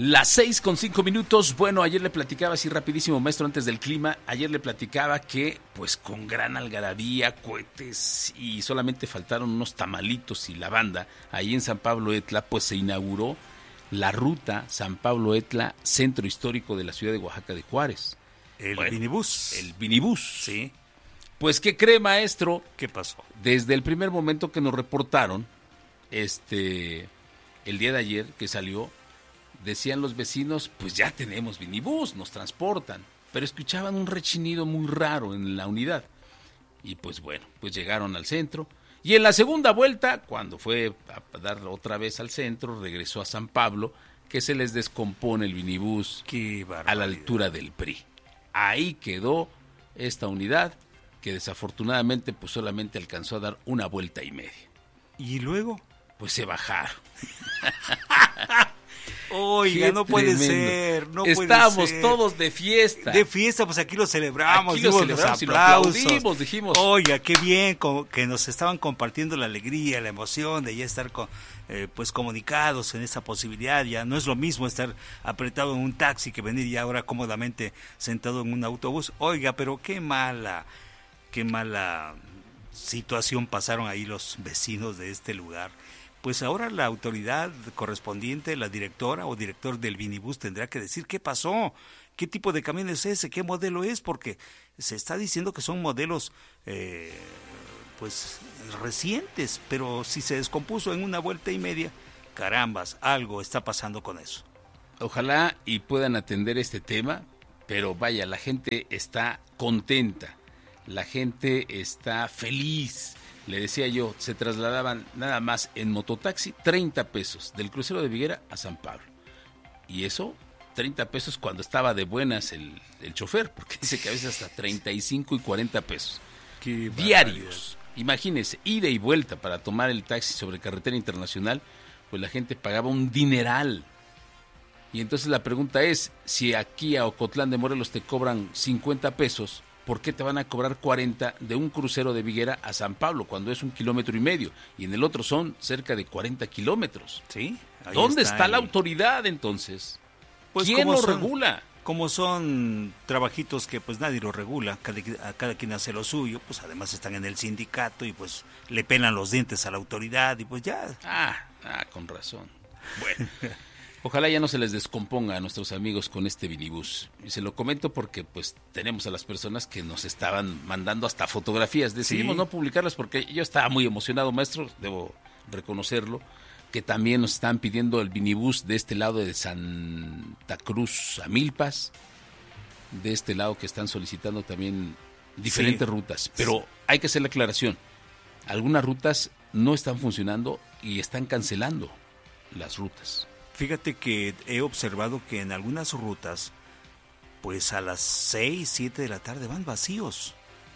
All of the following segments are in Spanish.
Las 6:05. Bueno, ayer le platicaba así rapidísimo, maestro, antes del clima. Ayer le platicaba que, pues, con gran algarabía, cohetes y solamente faltaron unos tamalitos y la banda. Ahí en San Pablo Etla, pues, se inauguró la ruta San Pablo Etla, centro histórico de la ciudad de Oaxaca de Juárez. El Vinibús. El Vinibús. Sí. Pues, ¿qué cree, maestro? ¿Qué pasó? Desde el primer momento que nos reportaron, el día de ayer que salió, decían los vecinos, pues ya tenemos Vinibús, nos transportan, pero escuchaban un rechinido muy raro en la unidad. Y pues bueno, pues llegaron al centro, y en la segunda vuelta, cuando fue a dar otra vez al centro, regresó a San Pablo, que se les descompone el Vinibús a la altura del PRI. Ahí quedó esta unidad, que desafortunadamente pues solamente alcanzó a dar una vuelta y media. ¿Y luego? Pues se bajaron. Oiga, Qué no puede tremendo. ser, no Estábamos puede ser. todos de fiesta. De fiesta, pues aquí lo celebramos, Aquí lo dimos celebramos los y lo aplausos. aplaudimos, dijimos. Oiga, qué bien que nos estaban compartiendo la alegría, la emoción de ya estar pues comunicados en esa posibilidad. Ya no es lo mismo estar apretado en un taxi que venir ya ahora cómodamente sentado en un autobús. Oiga, pero qué mala situación pasaron ahí los vecinos de este lugar. Pues ahora la autoridad correspondiente, la directora o director del Vinibús tendrá que decir qué pasó, qué tipo de camión es ese, qué modelo es, porque se está diciendo que son modelos pues recientes, pero si se descompuso en una vuelta y media, carambas, algo está pasando con eso. Ojalá y puedan atender este tema, pero vaya, la gente está contenta, la gente está feliz. Le decía yo, se trasladaban nada más en mototaxi 30 pesos del crucero de Viguera a San Pablo. Y eso, 30 pesos cuando estaba de buenas el chofer, porque dice que a veces hasta 35 y 40 pesos. Diarios. Imagínense, ida y vuelta para tomar el taxi sobre carretera internacional, pues la gente pagaba un dineral. Y entonces la pregunta es, si aquí a Ocotlán de Morelos te cobran 50 pesos, ¿por qué te van a cobrar 40 de un crucero de Viguera a San Pablo cuando es 1,5 kilómetros? Y en el otro son cerca de 40 kilómetros. Sí. ¿Dónde está la autoridad entonces? Pues ¿Quién lo regula? Como son trabajitos que pues nadie lo regula, cada quien hace lo suyo, pues además están en el sindicato y pues le pelan los dientes a la autoridad y pues ya. Con razón. Bueno. Ojalá ya no se les descomponga a nuestros amigos con este Vinibús. Y se lo comento porque pues tenemos a las personas que nos estaban mandando hasta fotografías. Decidimos no publicarlas porque yo estaba muy emocionado, maestro, debo reconocerlo, que también nos están pidiendo el Vinibús de este lado de Santa Cruz a Milpas, de este lado que están solicitando también diferentes rutas. Pero hay que hacer la aclaración. Algunas rutas no están funcionando y están cancelando las rutas. Fíjate que he observado que en algunas rutas, pues a las 6, 7 de la tarde van vacíos.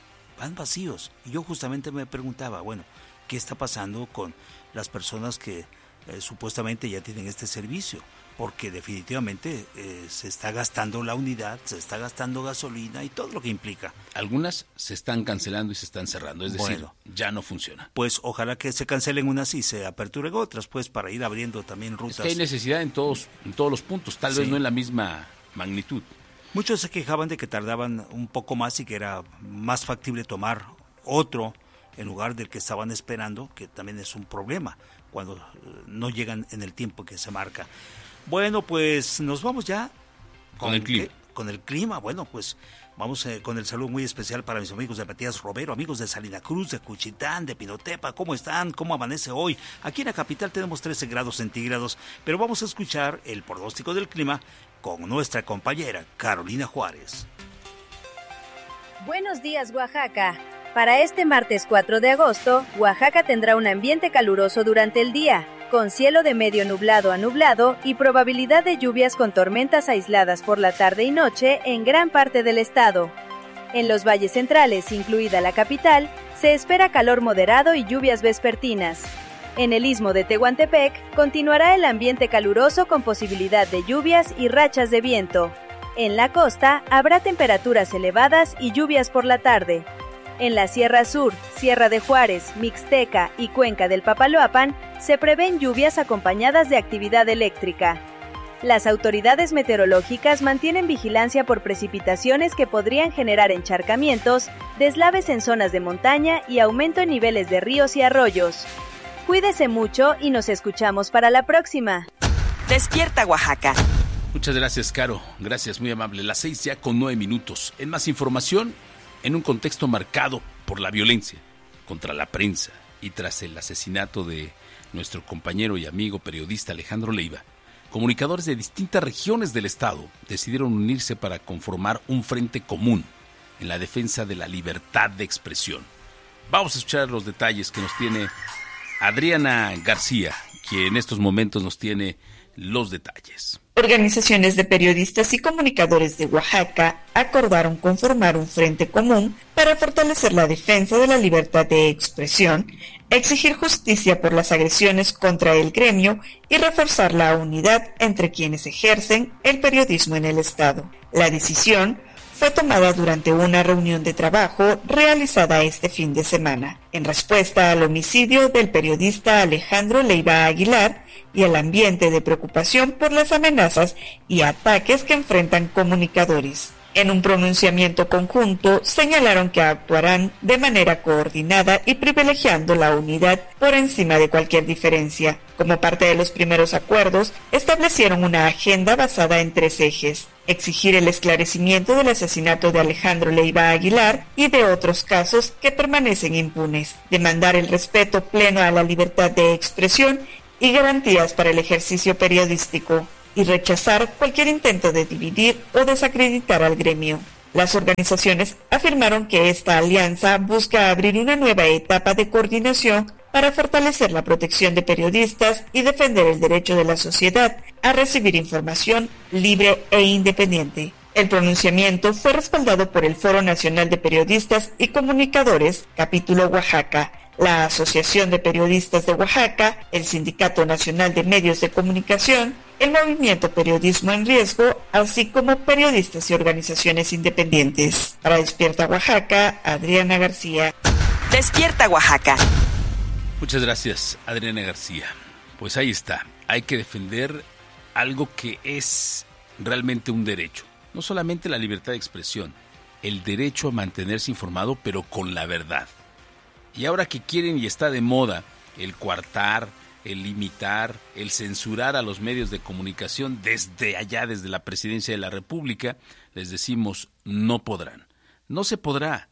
Y yo justamente me preguntaba, bueno, ¿qué está pasando con las personas que supuestamente ya tienen este servicio? Porque definitivamente se está gastando la unidad, se está gastando gasolina y todo lo que implica. Algunas se están cancelando y se están cerrando, es decir, ya no funciona. Pues ojalá que se cancelen unas y se aperturen otras, pues para ir abriendo también rutas. Es que hay necesidad en todos los puntos, tal vez no en la misma magnitud. Muchos se quejaban de que tardaban un poco más y que era más factible tomar otro en lugar del que estaban esperando, que también es un problema cuando no llegan en el tiempo que se marca. Bueno, pues nos vamos ya con el clima. Con el clima, bueno, pues vamos con el saludo muy especial para mis amigos de Matías Romero, amigos de Salina Cruz, de Cuchitán, de Pinotepa. ¿Cómo están? ¿Cómo amanece hoy? Aquí en la capital tenemos 13 grados centígrados, pero vamos a escuchar el pronóstico del clima con nuestra compañera Carolina Juárez. Buenos días, Oaxaca. Para este martes 4 de agosto, Oaxaca tendrá un ambiente caluroso durante el día, con cielo de medio nublado a nublado y probabilidad de lluvias con tormentas aisladas por la tarde y noche en gran parte del estado. En los valles centrales, incluida la capital, se espera calor moderado y lluvias vespertinas. En el istmo de Tehuantepec, continuará el ambiente caluroso con posibilidad de lluvias y rachas de viento. En la costa, habrá temperaturas elevadas y lluvias por la tarde. En la Sierra Sur, Sierra de Juárez, Mixteca y Cuenca del Papaloapan, se prevén lluvias acompañadas de actividad eléctrica. Las autoridades meteorológicas mantienen vigilancia por precipitaciones que podrían generar encharcamientos, deslaves en zonas de montaña y aumento en niveles de ríos y arroyos. Cuídese mucho y nos escuchamos para la próxima. Despierta Oaxaca. Muchas gracias, Caro. Gracias, muy amable. Las 6:09. En más información, en un contexto marcado por la violencia contra la prensa y tras el asesinato de nuestro compañero y amigo periodista Alejandro Leiva, comunicadores de distintas regiones del estado decidieron unirse para conformar un frente común en la defensa de la libertad de expresión. Vamos a escuchar los detalles que nos tiene Adriana García, quien en estos momentos nos tiene los detalles. Organizaciones de periodistas y comunicadores de Oaxaca acordaron conformar un frente común para fortalecer la defensa de la libertad de expresión, exigir justicia por las agresiones contra el gremio y reforzar la unidad entre quienes ejercen el periodismo en el estado. La decisión fue tomada durante una reunión de trabajo realizada este fin de semana, en respuesta al homicidio del periodista Alejandro Leiva Aguilar y el ambiente de preocupación por las amenazas y ataques que enfrentan comunicadores. En un pronunciamiento conjunto, señalaron que actuarán de manera coordinada y privilegiando la unidad por encima de cualquier diferencia. Como parte de los primeros acuerdos, establecieron una agenda basada en 3 ejes: exigir el esclarecimiento del asesinato de Alejandro Leiva Aguilar y de otros casos que permanecen impunes, demandar el respeto pleno a la libertad de expresión y garantías para el ejercicio periodístico, y rechazar cualquier intento de dividir o desacreditar al gremio. Las organizaciones afirmaron que esta alianza busca abrir una nueva etapa de coordinación para fortalecer la protección de periodistas y defender el derecho de la sociedad a recibir información libre e independiente. El pronunciamiento fue respaldado por el Foro Nacional de Periodistas y Comunicadores, Capítulo Oaxaca, la Asociación de Periodistas de Oaxaca, el Sindicato Nacional de Medios de Comunicación, el Movimiento Periodismo en Riesgo, así como periodistas y organizaciones independientes. Para Despierta Oaxaca, Adriana García. Despierta Oaxaca. Muchas gracias, Adriana García. Pues ahí está, hay que defender algo que es realmente un derecho. No solamente la libertad de expresión, el derecho a mantenerse informado, pero con la verdad. Y ahora que quieren y está de moda el coartar, el limitar, el censurar a los medios de comunicación desde allá, desde la Presidencia de la República, les decimos, no podrán. No se podrá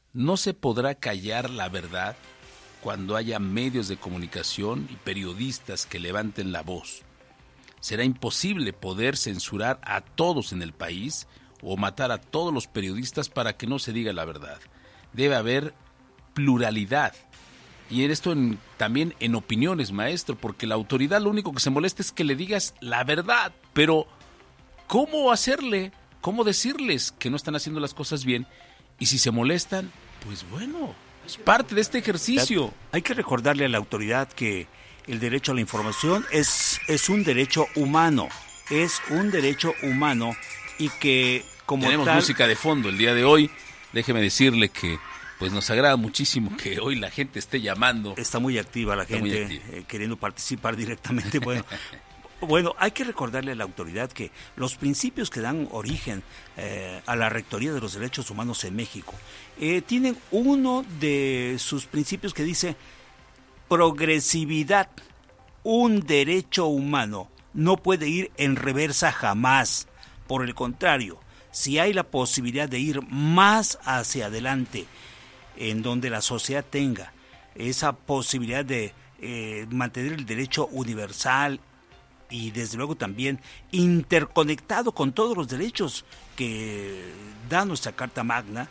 callar la verdad cuando haya medios de comunicación y periodistas que levanten la voz. Será imposible poder censurar a todos en el país o matar a todos los periodistas para que no se diga la verdad. Debe haber pluralidad. Y en esto también en opiniones, maestro, porque la autoridad lo único que se molesta es que le digas la verdad. Pero, ¿cómo hacerle? ¿Cómo decirles que no están haciendo las cosas bien? Y si se molestan, pues bueno, es parte de este ejercicio. Hay que recordarle a la autoridad que el derecho a la información es un derecho humano. Es un derecho humano y que como tenemos tal... música de fondo el día de hoy. Déjeme decirle que pues nos agrada muchísimo que hoy la gente esté llamando. Está muy activa la gente, queriendo participar directamente. Bueno, hay que recordarle a la autoridad que los principios que dan origen a la Rectoría de los Derechos Humanos en México tienen uno de sus principios que dice progresividad. Un derecho humano no puede ir en reversa jamás. Por el contrario, si hay la posibilidad de ir más hacia adelante, en donde la sociedad tenga esa posibilidad de mantener el derecho universal y desde luego también interconectado con todos los derechos que da nuestra Carta Magna,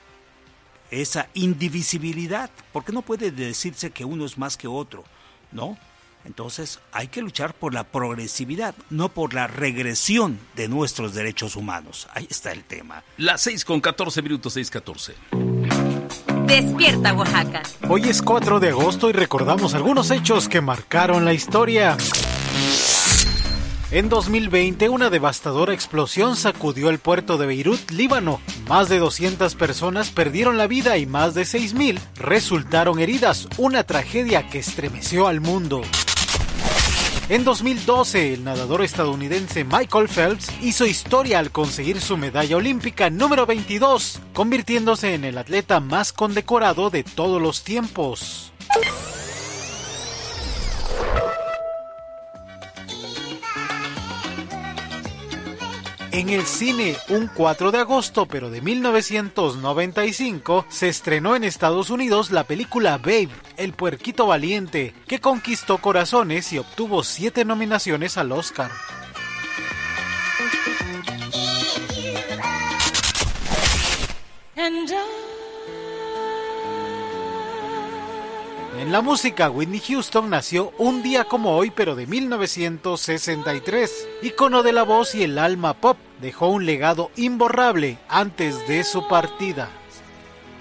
esa indivisibilidad, porque no puede decirse que uno es más que otro, ¿no? Entonces hay que luchar por la progresividad, no por la regresión de nuestros derechos humanos. Ahí está el tema. Las 6:14, 6:14. Despierta Oaxaca. Hoy es 4 de agosto y recordamos algunos hechos que marcaron la historia. En 2020, una devastadora explosión sacudió el puerto de Beirut, Líbano. Más de 200 personas perdieron la vida y más de 6,000 resultaron heridas. Una tragedia que estremeció al mundo. En 2012, el nadador estadounidense Michael Phelps hizo historia al conseguir su medalla olímpica número 22, convirtiéndose en el atleta más condecorado de todos los tiempos. En el cine, un 4 de agosto, pero de 1995, se estrenó en Estados Unidos la película Babe, el puerquito valiente, que conquistó corazones y obtuvo 7 nominaciones al Oscar. En la música, Whitney Houston nació un día como hoy, pero de 1963. Ícono de la voz y el alma pop, dejó un legado imborrable antes de su partida.